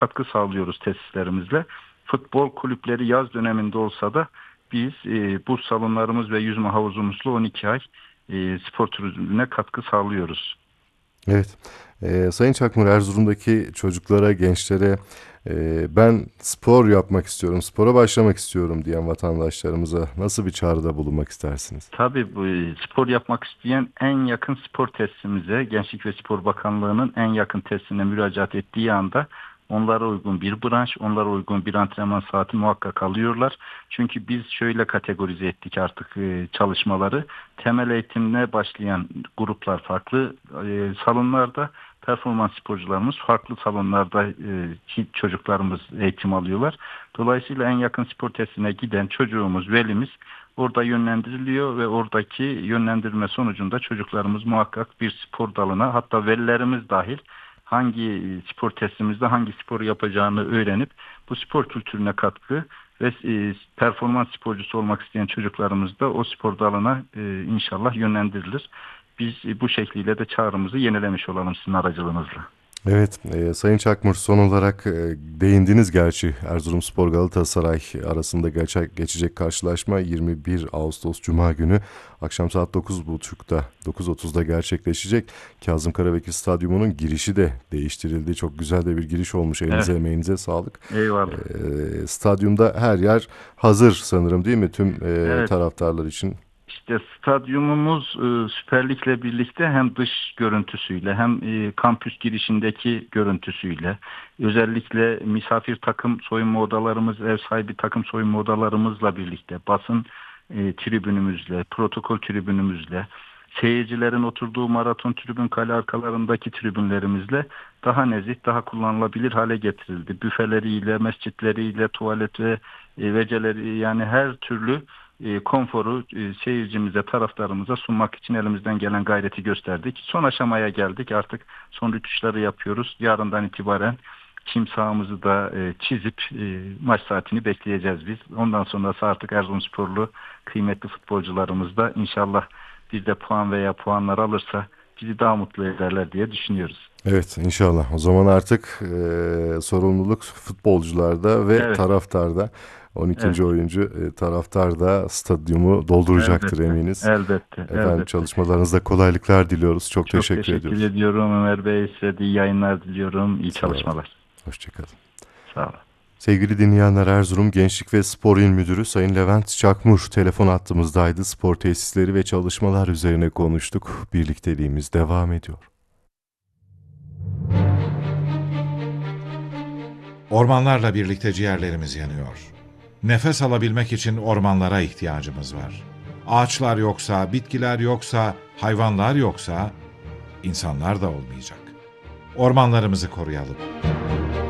katkı sağlıyoruz tesislerimizle. Futbol kulüpleri yaz döneminde olsa da biz buz salonlarımız ve yüzme havuzumuzla 12 ay spor turizmine katkı sağlıyoruz. Evet. Sayın Çakmur, Erzurum'daki çocuklara, gençlere ben spor yapmak istiyorum, spora başlamak istiyorum diyen vatandaşlarımıza nasıl bir çağrıda bulunmak istersiniz? Tabii bu spor yapmak isteyen en yakın spor tesisimize, Gençlik ve Spor Bakanlığı'nın en yakın tesisine müracaat ettiği anda onlara uygun bir branş, onlara uygun bir antrenman saati muhakkak alıyorlar. Çünkü biz şöyle kategorize ettik artık çalışmaları. Temel eğitimine başlayan gruplar farklı salonlarda, performans sporcularımız farklı salonlarda çocuklarımız eğitim alıyorlar. Dolayısıyla en yakın spor tesisine giden çocuğumuz, velimiz orada yönlendiriliyor ve oradaki yönlendirme sonucunda çocuklarımız muhakkak bir spor dalına, hatta velilerimiz dahil hangi spor testimizde hangi sporu yapacağını öğrenip bu spor kültürüne katkı ve performans sporcusu olmak isteyen çocuklarımız da o spor dalına inşallah yönlendirilir. Biz bu şekliyle de çağrımızı yenilemiş olalım sizin aracılığınızla. Evet, Sayın Çakmur, son olarak değindiniz gerçi Erzurumspor Galatasaray arasında geçecek karşılaşma 21 Ağustos Cuma günü akşam saat 9.30'da 9.30'da gerçekleşecek. Kazım Karabekir Stadyumu'nun girişi de değiştirildi. Çok güzel de bir giriş olmuş. Evet, Elinize emeğinize sağlık. eyvallah. Stadyumda her yer hazır sanırım, değil mi, tüm Evet. taraftarlar için? İşte stadyumumuz Süper Lig'le birlikte hem dış görüntüsüyle hem kampüs girişindeki görüntüsüyle özellikle misafir takım soyunma odalarımız, ev sahibi takım soyunma odalarımızla birlikte basın tribünümüzle, protokol tribünümüzle, seyircilerin oturduğu maraton tribün kale arkalarındaki tribünlerimizle daha nezih, daha kullanılabilir hale getirildi. Büfeleriyle, mescitleriyle, tuvalet ve veceleri, yani her türlü konforu seyircimize, taraftarımıza sunmak için elimizden gelen gayreti gösterdik. Son aşamaya geldik. Artık son rütuşları yapıyoruz. Yarından itibaren çim sahamızı da çizip maç saatini bekleyeceğiz biz. Ondan sonrası artık Erzurumsporlu kıymetli futbolcularımız da inşallah bir de puan veya puanlar alırsa bizi daha mutlu ederler diye düşünüyoruz. Evet, inşallah. O zaman artık sorumluluk futbolcularda ve Evet, taraftarda. evet. 12. oyuncu taraftar da stadyumu dolduracaktır Elbette, eminiz. elbette, Efendim, elbette. çalışmalarınızda kolaylıklar diliyoruz. Çok Çok teşekkür teşekkür ediyoruz. ediyorum Ömer Bey. Size de iyi yayınlar diliyorum. İyi Sağ olun. çalışmalar. Hoşçakalın. Sağ olun. Sevgili dinleyenler, Erzurum Gençlik ve Spor İl Müdürü Sayın Levent Çakmur telefon hattımızdaydı. Spor tesisleri ve çalışmalar üzerine konuştuk. Birlikteliğimiz devam ediyor. Ormanlarla birlikte ciğerlerimiz yanıyor. Nefes alabilmek için ormanlara ihtiyacımız var. Ağaçlar yoksa, bitkiler yoksa, hayvanlar yoksa, insanlar da olmayacak. Ormanlarımızı koruyalım.